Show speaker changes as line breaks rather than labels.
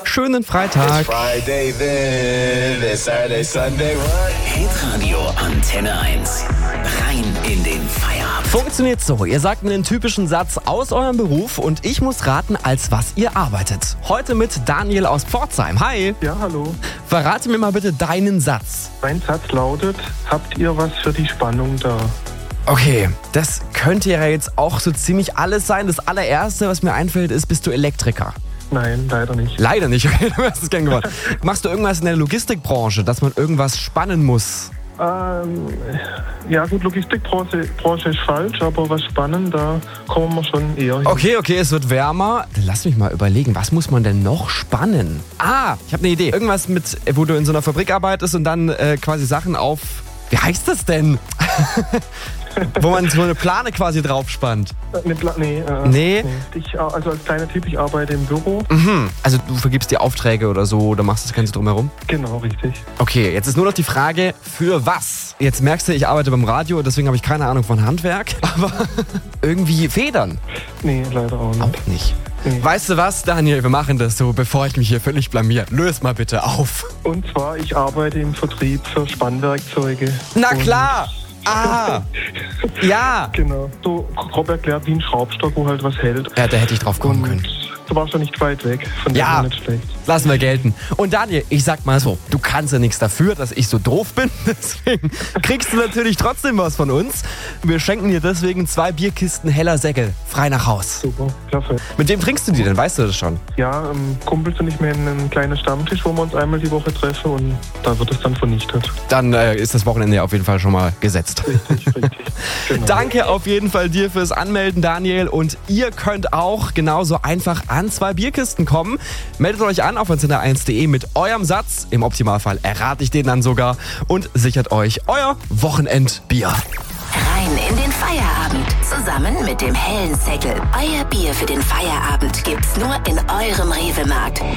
Schönen Freitag.
Friday then, it's Saturday, Sunday, what?
Hitradio Antenne 1. Rein in den Feierabend.
Funktioniert so, ihr sagt mir den typischen Satz aus eurem Beruf und ich muss raten, als was ihr arbeitet. Heute mit Daniel aus Pforzheim. Hi.
Ja, hallo.
Verrate mir mal bitte deinen Satz.
Mein Satz lautet, habt ihr was für die Spannung da?
Okay, das könnte ja jetzt auch so ziemlich alles sein. Das allererste, was mir einfällt, ist, bist du Elektriker?
Nein, leider nicht.
Leider nicht, okay, du hast es gern gewollt. Machst du irgendwas in der Logistikbranche, dass man irgendwas spannen muss?
Ja gut, Logistikbranche ist falsch, aber was spannend, da kommen wir schon eher hin.
Okay, es wird wärmer. Lass mich mal überlegen, was muss man denn noch spannen? Ich habe eine Idee. Irgendwas mit, wo du in so einer Fabrik arbeitest und dann quasi Sachen auf... Wie heißt das denn? Wo man so eine Plane quasi draufspannt. Nee?
Also als kleiner Typ, ich arbeite im Büro.
Also du vergibst dir Aufträge oder so oder machst das Ganze drumherum?
Genau, richtig.
Okay, jetzt ist nur noch die Frage, für was? Jetzt merkst du, ich arbeite beim Radio, deswegen habe ich keine Ahnung von Handwerk. Aber irgendwie Federn?
Nee, leider auch nicht.
Auch nicht.
Nee.
Weißt du was, Daniel, wir machen das so, bevor ich mich hier völlig blamier. Löse mal bitte auf.
Und zwar, ich arbeite im Vertrieb für Spannwerkzeuge.
Na klar! Ja!
Genau. So grob erklärt wie ein Schraubstock, wo halt was hält.
Ja, da hätte ich drauf kommen können.
Du warst ja nicht weit weg, von dem her nicht schlecht.
Lassen wir gelten. Und Daniel, ich sag mal so, du kannst ja nichts dafür, dass ich so doof bin. Deswegen kriegst du natürlich trotzdem was von uns. Wir schenken dir deswegen 2 Bierkisten Heller Säckel frei nach Haus.
Super, klasse.
Mit wem trinkst du die denn? Weißt du das schon?
Ja, Kumpels und ich mehr in einem kleinen Stammtisch, wo wir uns einmal die Woche treffen und da wird es dann vernichtet.
Dann ist das Wochenende auf jeden Fall schon mal gesetzt.
Richtig. Genau.
Danke auf jeden Fall dir fürs Anmelden, Daniel. Und ihr könnt auch genauso einfach an 2 Bierkisten kommen. Meldet euch an auf antenne1.de mit eurem Satz. Im Optimalfall errate ich den dann sogar. Und sichert euch euer Wochenendbier.
Rein in den Feierabend. Zusammen mit dem hellen Säckel. Euer Bier für den Feierabend gibt's nur in eurem Rewe-Markt.